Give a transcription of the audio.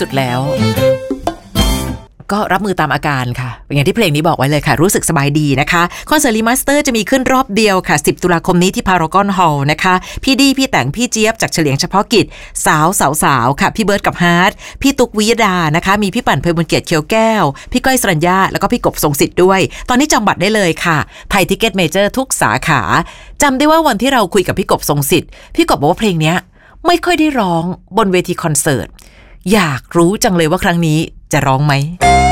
สุดแล้วก็รับมือตามอาการค่ะอย่างที่เพลงนี้บอกไว้เลยค่ะรู้สึกสบายดีนะคะคอนเสิร์ตรีมาสเตอร์จะมีขึ้นรอบเดียวค่ะ10ตุลาคมนี้ที่พารากอนฮอลล์นะคะพี่ดีพี่แต่งพี่เจี๊ยบจากเฉลียงเฉพาะกิจสาวค่ะพี่เบิร์ดกับฮาร์ดพี่ตุ๊กวิยดานะคะมีพี่ปั่นเพลินบุญเกียรติเขียวแก้วพี่ก้อยสรัญญาแล้วก็พี่กบทรงสิทธิ์ด้วยตอนนี้จองบัตรได้เลยค่ะไทยทิเก็ตเมเจอร์ทุกสาขาจำได้ว่าวันที่เราคุยกับพี่กบทรงสิทธิ์พี่กบบอกว่าเพลงนี้ไม่ค่อยได้ร้องบนเวทีคอนเสิร์ตอยากรู้จังเลยว่าครั้งนี้จะร้องไหม